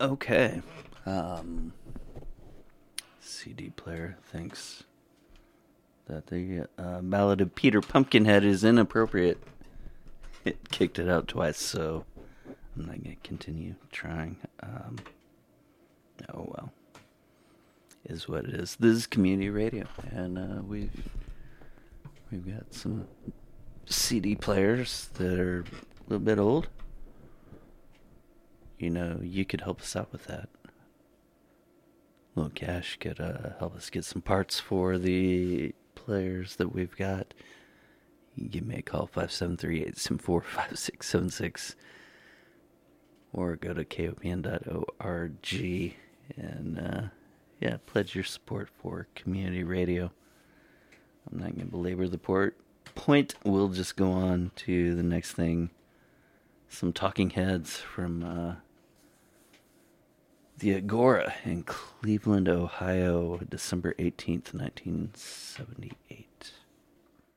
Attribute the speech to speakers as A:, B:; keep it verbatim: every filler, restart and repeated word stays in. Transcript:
A: Okay. Um, C D player thinks that the uh, Ballad of Peter Pumpkinhead is inappropriate. It kicked it out twice, so I'm not going to continue trying. Um, oh, well. Is what it is. This is community radio, and uh, we've we've got some C D players that are a little bit old. You know, you could help us out with that. A little cash could uh, help us get some parts for the players that we've got. You can give me a call, five seven three, eight seven four, five six seven six, or go to K O P N dot org and uh, yeah, pledge your support for community radio. I'm not going to belabor the port point. We'll just go on to the next thing. Some Talking Heads from uh, the Agora in Cleveland, Ohio, December eighteenth, nineteen seventy-eight.